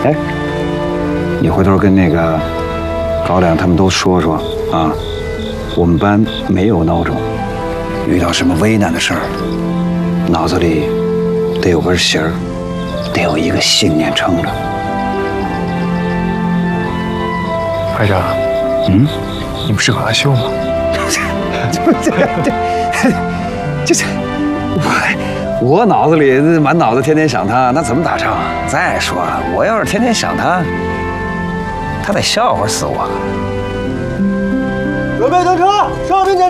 哎，你回头跟那个高亮他们都说说啊，我们班没有孬种，遇到什么危难的事儿，脑子里得有根弦儿，得有一个信念撑着。 排长，你不是搞阿秀吗？ 这，我脑子里满脑子天天想他，那怎么打仗啊？再说了，我要是天天想他，他得笑话死我。 准备登车，上兵检查。